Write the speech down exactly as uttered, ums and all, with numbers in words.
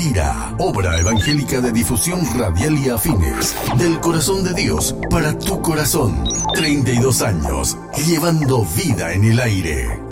Lira, obra evangélica de difusión radial y afines. Del corazón de Dios para tu corazón. treinta y dos años, llevando vida en el aire.